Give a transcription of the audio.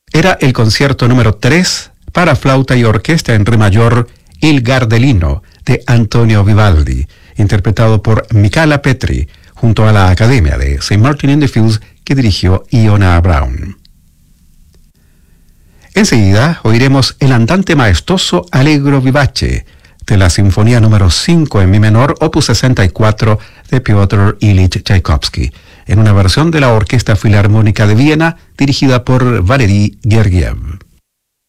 era el concierto número 3 para flauta y orquesta en re mayor Il Gardelino de Antonio Vivaldi, interpretado por Michala Petri, junto a la Academia de St. Martin in the Fields que dirigió Iona Brown. Enseguida oiremos el andante maestoso Allegro vivace de la Sinfonía número 5 en mi menor, opus 64 de Piotr Ilich Tchaikovsky, en una versión de la Orquesta Filarmónica de Viena dirigida por Valery Gergiev.